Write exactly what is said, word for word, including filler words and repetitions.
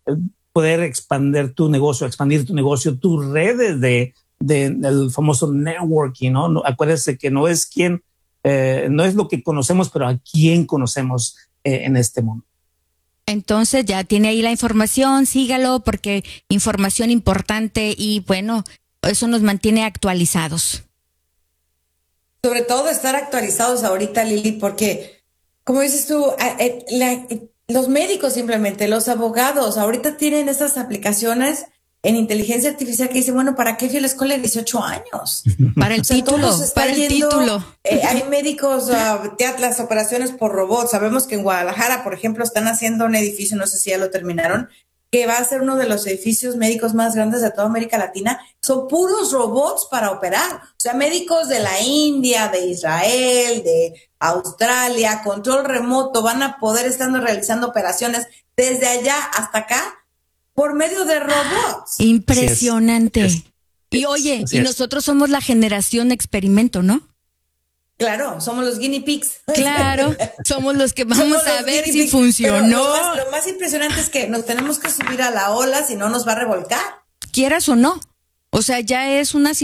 poder expandir tu negocio, expandir tu negocio, tus redes de, de, del famoso networking, ¿no? no acuérdense que no es quién, eh, no es lo que conocemos, pero a quién conocemos eh, en este mundo. Entonces ya tiene ahí la información, sígalo porque información importante y bueno, eso nos mantiene actualizados. Sobre todo estar actualizados ahorita, Lili, porque como dices tú, la, los médicos simplemente, los abogados, ahorita tienen estas aplicaciones en inteligencia artificial que dicen, bueno, ¿para qué fui a la escuela de dieciocho años? Para el o sea, título, para el yendo, título. Eh, hay médicos, uh, las operaciones por robots. Sabemos que en Guadalajara, por ejemplo, están haciendo un edificio, no sé si ya lo terminaron, que va a ser uno de los edificios médicos más grandes de toda América Latina. Son puros robots para operar. O sea, médicos de la India, de Israel, de Australia, control remoto, van a poder estar realizando operaciones desde allá hasta acá por medio de robots. Impresionante. Así es. Y oye, Así y es. nosotros somos la generación experimento, ¿no? Claro, somos los guinea pigs. Claro, somos los que vamos somos a ver si pigs, funcionó. Lo más, lo más impresionante es que nos tenemos que subir a la ola, si no nos va a revolcar. Quieras o no. O sea, ya es una